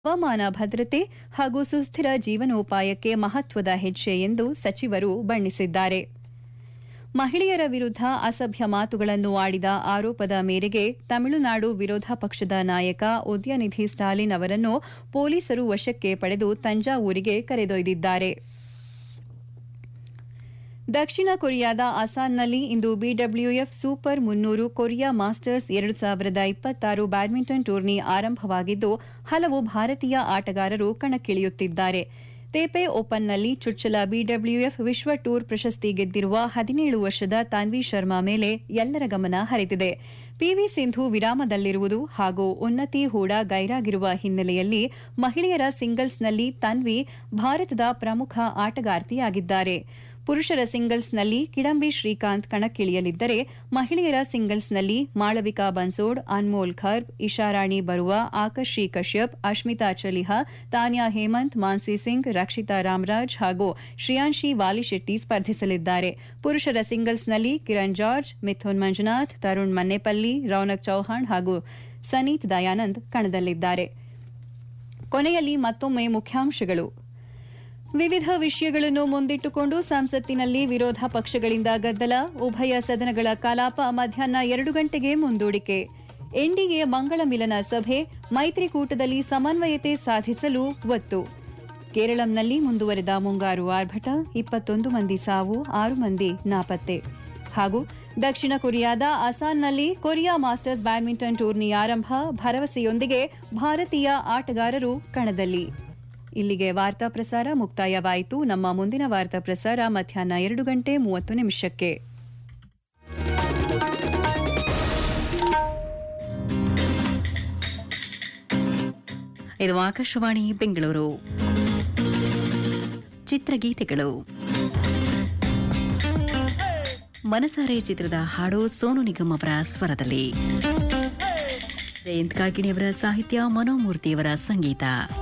ಹವಾಮಾನ ಭದ್ರತೆ ಹಾಗೂ ಸುಸ್ಥಿರ ಜೀವನೋಪಾಯಕ್ಕೆ ಮಹತ್ವದ ಹೆಜ್ಜೆ ಎಂದು ಸಚಿವರು ಬಣ್ಣಿಸಿದ್ದಾರೆ. ಮಹಿಳೆಯರ ವಿರುದ್ಧ ಅಸಭ್ಯ ಮಾತುಗಳನ್ನು ಆಡಿದ ಆರೋಪದ ಮೇರೆಗೆ ತಮಿಳುನಾಡು ವಿರೋಧ ಪಕ್ಷದ ನಾಯಕ ಉದಯನಿಧಿ ಸ್ಟಾಲಿನ್ ಅವರನ್ನು ಪೊಲೀಸರು ವಶಕ್ಕೆ ಪಡೆದು ತಂಜಾವೂರಿಗೆ ಕರೆದೊಯ್ದಿದ್ದಾರೆ. ದಕ್ಷಿಣ ಕೊರಿಯಾದ ಅಸಾನ್ನಲ್ಲಿ ಇಂದು BWF super 300 Korea masters 2026 badminton tourney ಆರಂಭವಾಗಿದ್ದು ಹಲವು ಭಾರತೀಯ ಆಟಗಾರರು ಕಣಕ್ಕಿಳಿಯುತ್ತಿದ್ದಾರೆ. ತೇಪೆ ಓಪನ್ನಲ್ಲಿ ಚುಚ್ಚಲ ಬಿಡಬ್ಲ್ಯೂಎಫ್ ವಿಶ್ವ ಟೂರ್ ಪ್ರಶಸ್ತಿ ಗೆದ್ದಿರುವ 17 ವರ್ಷದ ತಾನ್ವಿ ಶರ್ಮಾ ಮೇಲೆ ಎಲ್ಲರ ಗಮನ ಹರಿದಿದೆ. ಪಿವಿ ಸಿಂಧು ವಿರಾಮದಲ್ಲಿರುವುದು ಹಾಗೂ ಉನ್ನತಿ ಹೂಡಾ ಗೈರಾಗಿರುವ ಹಿನ್ನೆಲೆಯಲ್ಲಿ ಮಹಿಳೆಯರ ಸಿಂಗಲ್ಸ್ನಲ್ಲಿ ತನ್ವಿ ಭಾರತದ ಪ್ರಮುಖ ಆಟಗಾರ್ತಿಯಾಗಿದ್ದಾರೆ. ಪುರುಷರ ಸಿಂಗಲ್ಸ್ನಲ್ಲಿ ಕಿಡಂಬಿ ಶ್ರೀಕಾಂತ್ ಕಣಕ್ಕಿಳಿಯಲಿದ್ದರೆ ಮಹಿಳೆಯರ ಸಿಂಗಲ್ಸ್ನಲ್ಲಿ ಮಾಳವಿಕಾ ಬನ್ಸೋಡ್, ಅನ್ಮೋಲ್ ಖರ್ಬ್, ಇಶಾರಾಣಿ ಬರುವಾ, ಆಕರ್ಷಿ ಕಶ್ಯಪ್, ಅಶ್ಮಿತಾ ಚಲಿಹಾ, ತಾನ್ಯಾ ಹೇಮಂತ್, ಮಾನ್ಸಿ ಸಿಂಗ್, ರಕ್ಷಿತಾ ರಾಮರಾಜ್ ಹಾಗೂ ಶ್ರೇಯಾಂಶಿ ವಾಲಿಶೆಟ್ಟಿ ಸ್ಪರ್ಧಿಸಲಿದ್ದಾರೆ. ಪುರುಷರ ಸಿಂಗಲ್ಸ್ನಲ್ಲಿ ಕಿರಣ್ ಜಾರ್ಜ್, ಮಿಥುನ್ ಮಂಜುನಾಥ್, ತರುಣ್ ಮನ್ನೆಪಲ್ಲಿ, ರೌನಕ್ ಚೌಹಾಣ್ ಹಾಗೂ ಸನೀತ್ ದಯಾನಂದ್ ಕಣದಲ್ಲಿದ್ದಾರೆ. ಕೊನೆಯಲ್ಲಿ ಮತ್ತೊಮ್ಮೆ ಮುಖ್ಯಾಂಶಗಳು. ವಿವಿಧ ವಿಷಯಗಳನ್ನು ಮುಂದಿಟ್ಟುಕೊಂಡು ಸಂಸತ್ತಿನಲ್ಲಿ ವಿರೋಧ ಪಕ್ಷಗಳಿಂದ ಗದ್ದಲ, ಉಭಯ ಸದನಗಳ ಕಲಾಪ ಮಧ್ಯಾಹ್ನ 2 ಗಂಟೆಗೆ ಮುಂದೂಡಿಕೆ. ಎನ್ಡಿಎ ಮಂಗಳ ಮಿಲನ ಸಭೆ, ಮೈತ್ರಿಕೂಟದಲ್ಲಿ ಸಮನ್ವಯತೆ ಸಾಧಿಸಲು ಒತ್ತು. ಕೇರಳಂನಲ್ಲಿ ಮುಂದುವರೆದ ಮುಂಗಾರು ಆರ್ಭಟ, 21 ಮಂದಿ ಸಾವು, 6 ಮಂದಿ ನಾಪತ್ತೆ. ಹಾಗೂ ದಕ್ಷಿಣ ಕೊರಿಯಾದ ಅಸಾನ್ನಲ್ಲಿ ಕೊರಿಯಾ ಮಾಸ್ಟರ್ಸ್ ಬ್ಯಾಡ್ಮಿಂಟನ್ ಟೂರ್ನಿ ಆರಂಭ, ಭರವಸೆಯೊಂದಿಗೆ ಭಾರತೀಯ ಆಟಗಾರರು ಕಣದಲ್ಲಿ. ಇಲ್ಲಿಗೆ ವಾರ್ತಾ ಪ್ರಸಾರ ಮುಕ್ತಾಯವಾಯಿತು. ನಮ್ಮ ಮುಂದಿನ ವಾರ್ತಾ ಪ್ರಸಾರ ಮಧ್ಯಾಹ್ನ 2 ಗಂಟೆ 30 ನಿಮಿಷಕ್ಕೆ. ಇದು ಆಕಾಶವಾಣಿ ಬೆಂಗಳೂರು. ಚಿತ್ರಗೀತೆಗಳು. ಮನಸಾರೆ ಚಿತ್ರದ ಹಾಡು ಸೋನು ನಿಗಮ್ ಅವರ ಸ್ವರದಲ್ಲಿ, ಜಯಂತ್ ಕಾಕಿಣಿಯವರ ಸಾಹಿತ್ಯ, ಮನೋಮೂರ್ತಿಯವರ ಸಂಗೀತ.